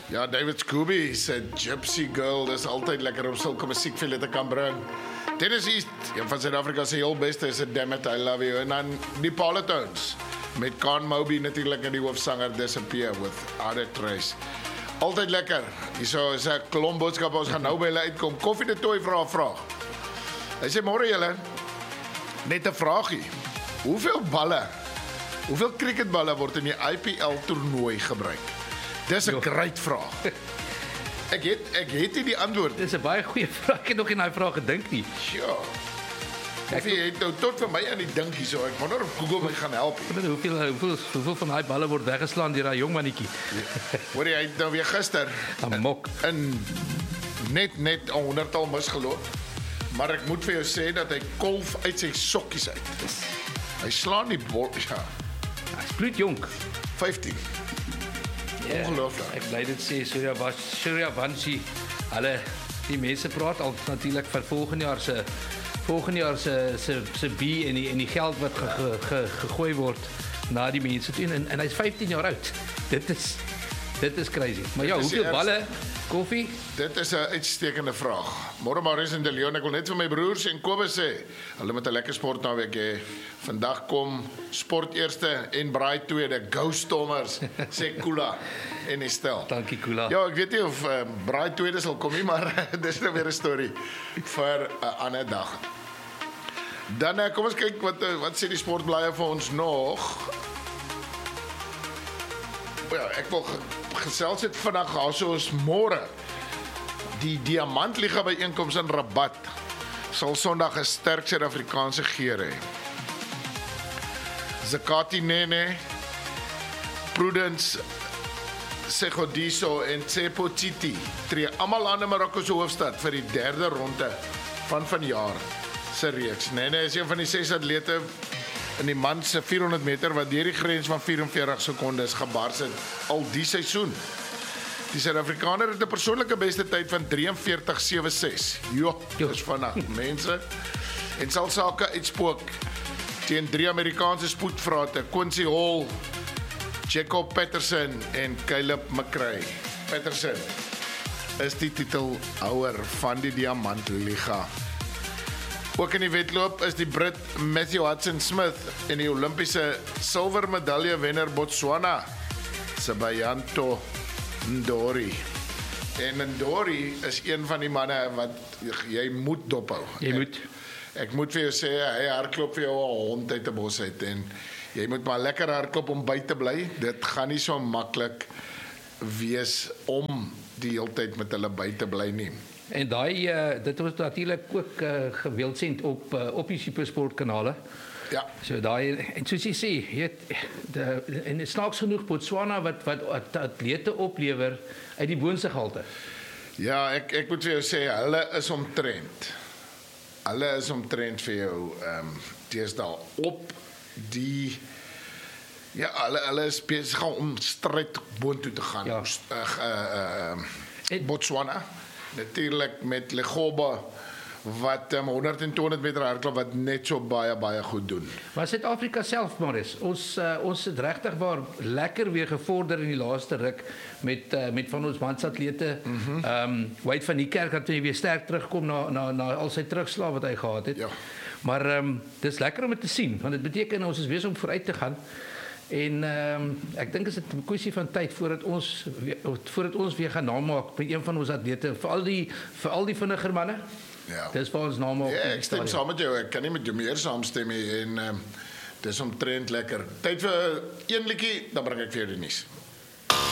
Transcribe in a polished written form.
Ja, David Scooby sê Gypsy Girl, dis altyd lekker om sulke musiekvele te kan bring. Dennis East, een van Suid-Afrika se heel beste is Damn It, I Love You. En dan die Polytones, met Khan Moby natuurlijk en die hoofsanger Disappear with Other Trace. Altyd lekker. Hierso is 'n klomp boodskappe, ons gaan nou by hulle uitkom. Koffie de Toy vra 'n vraag. Hy sê, môre julle, net 'n vraagie. Hoeveel cricketballe word in die IPL toernooi gebruik? Dis 'n great vraag. Ek het nie die antwoord. Dis 'n baie goeie vraag. Ek het nog nie daai vraag gedink nie. Ja. Koffie het nou tot vir my aan die dink hierso. Ek wonder of Google my gaan help. Hoeveel van daai balle word weggeslaan deur daai jong mannetjie? Hoor jy, hy het nou weer gister Amok. in net 'n 100-tal misgeloop. Maar ek moet vir jou sê dat hy kolf uit sy sokkies uit. Hy slaan die bal, ja, Hy's bloedjonk. 15. Ja, Ongelooflik. Ek bly dit sê Suryavanshi. Hulle die mense praat al natuurlik van volgende jaar se B en die geld wat gegooi word na die mense toe en hy's 15 jaar oud. Dit is crazy. Maar ja, hoeveel balle koffie? Dit is 'n uitstekende vraag. Môre Marius en De Leon, ek wil net vir my broers en Kobus sê, hulle moet 'n lekker sportnaweek hê. Vandag kom sport eerste en braai tweede. Go Stormers, sê Kula en Estel. Dankie Kula. Ja, ek weet nie of braai tweede sal kom nie, maar dis nou weer 'n storie vir 'n ander dag. Dan kom ons kyk wat sê die sportblaaie vir ons nog. Ja, ek wil gesels het vandag soos môre. Die Diamantliga byeenkoms in Rabat sal Sondag 'n sterk Suid-Afrikaanse geur hê. Zakati Nene, Prudence Segodiso en Tsepo Titi tree almal aan in Marokko se hoofstad vir die derde ronde van vanjaar se reeks. Nene is een van die 6 atlete in die man se 400 meter wat deur die grens van 44 sekondes gebars het al die seisoen. Die Suid-Afrikaner het 'n persoonlike beste tyd van 43.76. Jo, dis vinnig, mense. En sal sake uitspook teen 3 Amerikaanse spoedvrate, Quincy Hall, Jacob Patterson en Caleb McRae. Patterson is die titelhouer van die Diamantliga. Ook in die wedloop is die Brit Matthew Hudson-Smith en die Olimpiese silwermedalje wenner Botswana Sabayanto Ndori. En Ndori is een van die manne wat jy moet dophou. Jy moet. Ek moet vir jou sê, hy hardloop vir jou 'n hond uit 'n bos uit en jy moet maar lekker hardloop om by te bly. Dit gaan nie so maklik wees om die hele tyd met hulle by te bly nie. En dit was natuurlik ook gewildsend op die SuperSport kanale. Ja. So daai en soos jy sê, jy weet en snaaks genoeg Botswana wat atlete oplewer uit die boonste gehalte. Ja, ek moet vir jou sê hulle is omtrent. Hulle is omtrent vir jou deesdae op die ja, hulle is besig om stryd boontoe te gaan. Ja. Botswana natuurlik met Legoba wat 100 en 200 meter hardloop wat net so baie goed doen. Maar Suid-Afrika self, Marius, ons het regtig waar lekker weer gevorder in die laaste ruk met van ons mansatlete. Wade van die Kerk het weer sterk terugkom na al sy terugslag wat hy gehad het. Ja. Maar dis lekker om dit te sien want dit beteken ons is besig om vooruit te gaan. En ek dink is dit 'n kwessie van tyd voordat ons weer gaan naam maak by een van ons atlete, vir al die vinniger manne. Ja. Dis vir ons naam maak. Ja, ek stem saam met jou. Ek kan nie met jou meer saamstem nie en dis omtrent lekker. Tyd vir een liedjie, dan bring ek vir jou die nuus.